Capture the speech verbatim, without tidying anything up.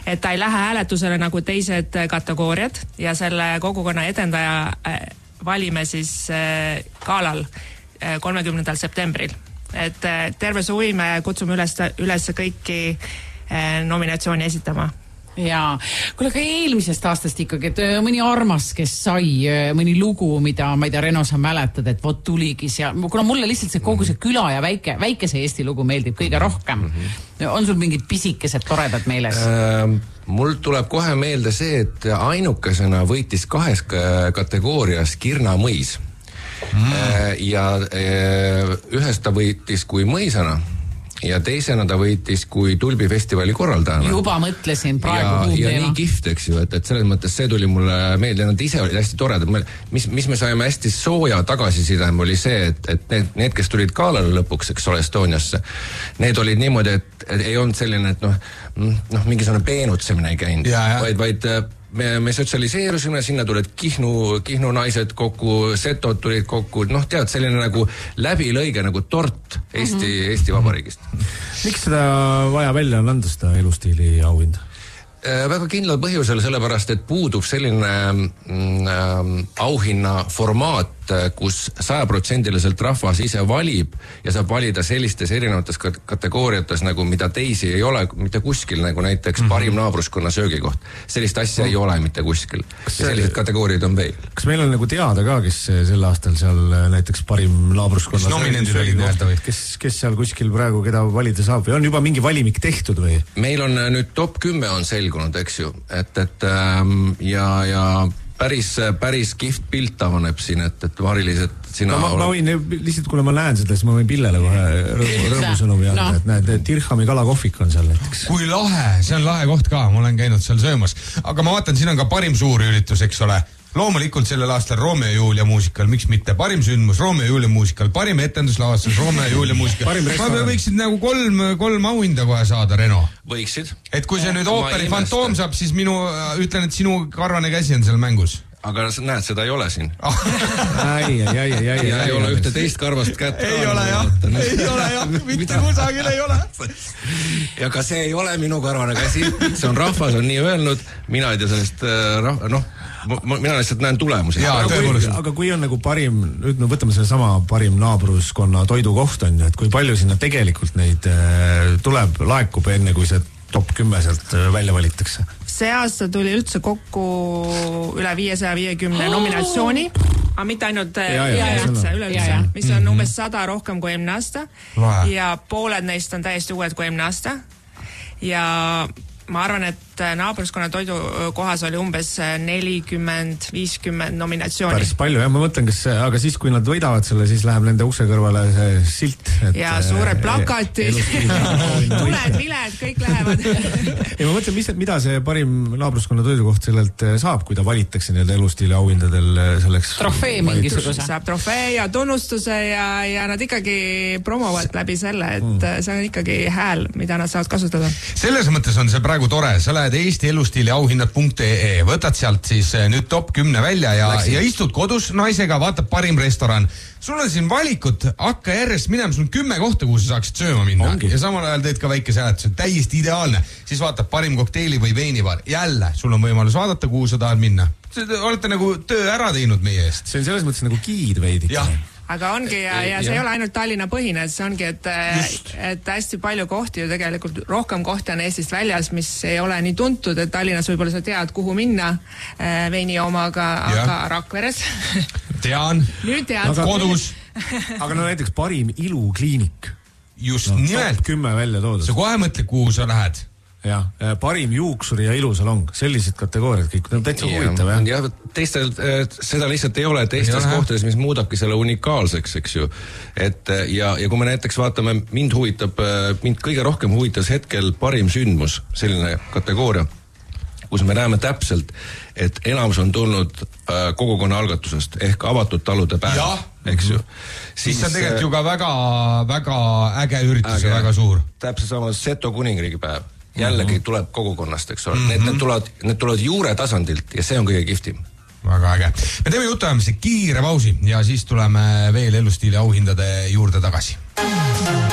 et ta ei lähe hääletusele nagu teised kategooriad ja selle kogukonna edendaja valime siis galal kolmekümnendal septembril. Et terve suvi me kutsume üles, üles kõiki nominatsiooni esitama. Jaa, kuule ka eelmisest aastast ikkagi, et mõni armas, kes sai, mõni lugu, mida, ma ei tea, Reno, sa mäletad, et vot tuligi seal, kuna mulle lihtsalt see kogu see küla ja väike, väikese Eesti lugu meeldib kõige rohkem. On sul mingid pisikesed toredad meeles? Äh, mul tuleb kohe meelde see, et ainukesena võitis kahes kategoorias Kirna mõis. Mm. Äh, ja äh, ühest ta võitis kui mõisana ja teisena ta võitis kui Tulbi festivali korraldajana. Juba mõtlesin praegu ja, ja nii kihvt, eks ju, et, et selles mõttes see tuli mulle meelde, nad ise olid hästi toredad. Mis, mis me saime hästi sooja tagasisidem oli see, et, et need, need, kes tulid Galale lõpuks, eks ole, Estoniasse, need olid niimoodi, et, et ei olnud selline, et noh, noh mingisugune peenutsemine ei käinud, vaid, vaid me, me sotsialiseerusime, sinna tulid Kihnu, Kihnu naised kokku, setod tulid kokku, noh tead, selline nagu läbilõige nagu tort Eesti, mm-hmm. Eesti Vabariigist. Miks seda vaja välja on anda seda elustiili auhinda? Väga kindlal põhjusel, sellepärast, et puudub selline mm, auhinna formaat, kus sajaprotsendiliselt rahvas ise valib ja saab valida sellistes erinevates kategooriates, nagu mida teisi ei ole mitte kuskil, nagu näiteks mm-hmm. parim naabruskonna söögikoht. Sellist asja no. ei ole mitte kuskil. Kas ja sellised kategooriad on veel. Kas meil on nagu teada ka, kes sel aastal seal näiteks parim naabruskonna söögikoht, kes, kes seal kuskil praegu keda valida saab või on juba mingi valimik tehtud või? Meil on nüüd top kümme on selgunud, eks ju, et, et ähm, ja, ja päris, päris kihvt pilt avaneb siin, et, et Mari-Liis, et sina... No, ma, ma võin, lihtsalt kui ma näen seda, siis ma võin pillele kohe rõõmusõnumi anda, no. et näed, Tirhami kalakohvik on seal näiteks. Kui lahe, see on lahe koht ka, ma olen käinud seal söömas. Aga ma vaatan, siin on ka parim suur üritus, eks ole. Loomulikult sellel aastal Romeo ja Julia muusikal, miks mitte, parim sündmus Romeo ja Julia muusikal, parim etenduslavastus Romeo ja Julia muusikal. Ma võiksid nagu kolm, kolm auhinda kohe saada, Reno. Võiksid. Et kui see nüüd ooperi Fantoom saab, siis minu, ütlen, et sinu karvane käsi on seal mängus. Aga näed, seda ei ole siin. Ai, ai, ai, ai, ai, ei ole ühte teist karvast kätt. Ei ole jah, ei ole jah, mitte kusagil ei ole. Ja ka see ei ole minu karvane käsi, see on rahvas, on nii öelnud, mina ei tea sellest, noh, mina lihtsalt näen tulemusi. Aga kui, aga kui on nagu parim, nüüd me võtame selle sama parim naabruskonna toidukoht on, et kui palju sinna tegelikult neid tuleb, laekub enne, kui see top kümme sealt välja valitakse? See aasta tuli üldse kokku üle viiesaja viiekümne nominatsiooni, aga mitte ainult üleüldse, üleüldse, mis on umbes sada rohkem kui eelmine aasta ja pooled neist on täiesti uued kui eelmine aasta ja ma arvan, et naabruskonna toidu kohas oli umbes nelikümmend viiskümmend nominatsiooni. Päris palju, jah, ma mõtlen, kas, aga siis kui nad võidavad selle, siis läheb nende ukse kõrvale see silt. Et, ja suured plakatid, tuled, viled, kõik lähevad. Ja ma mõtlen, mis, mida see parim naabruskonna toidukoht sellelt saab, kui ta valitakse need elustiili auhindadel selleks? Trofee mingisuguse. Saab trofee ja tunnustuse ja, ja nad ikkagi promovad läbi selle, et mm. see on ikkagi hääl, mida nad saavad kasutada. Selles mõttes on see praegu tore, sa lähed Eesti elustiili auhinnad punkt ee, võtad sealt siis nüüd top kümne välja ja, ja istud kodus naisega, vaatab parim restoran. Sul on siin valikut, hakka järjest minema, sul on kümme kohta, kuhu sa saaksid sööma minna. Ongi. Ja samal ajal teed ka väike sääletus, täiesti ideaalne. Siis vaatab parim kokteili või veinibar. Jälle, sul on võimalus vaadata, kuhu sa tahad minna. Olete nagu töö ära teinud meie eest. See on selles mõttes nagu giid veidi. Jah. Aga ongi ja, ja see ja. ei ole ainult Tallinna põhine, see ongi, et, et hästi palju kohti ju tegelikult rohkem kohti on Eestist väljas, mis ei ole nii tuntud, et Tallinnas võib-olla sa tead, kuhu minna veini omaga, aga Rakveres. Tean. Nüüd tead. Aga, kodus. Aga no näiteks parim ilukliinik. Just no, nimelt. Kümme välja toodud. Sa kohe mõtle, kuhu sa lähed. Ja, parim juuksuri ja ilusalong, sellised kategooriad kõik, need on täitsa huvitav, jah? Ja teistel seda lihtsalt ei ole teistes kohtades, mis muudabki selle unikaalseks, eks ju. Et, ja, ja kui me näiteks vaatame, mind huvitab, mind kõige rohkem huvitas hetkel parim sündmus, selline kategooria, kus me näeme täpselt, et enamus on tulnud kogukonna algatusest ehk avatud talude päev, ja. eks ju. Siis on tegelikult ju ka väga, väga äge üritus äge. Ja väga suur. Täpselt sama Seto kuningriigi päev. Jällegi tuleb kogukonnast, eks ole. Mm-hmm. Need, need, tulevad, need tulevad juure tasandilt ja see on kõige kihvtim. Väga äge. Me teeme jutuajamise kiire pausi ja siis tuleme veel elustiili auhindade juurde tagasi.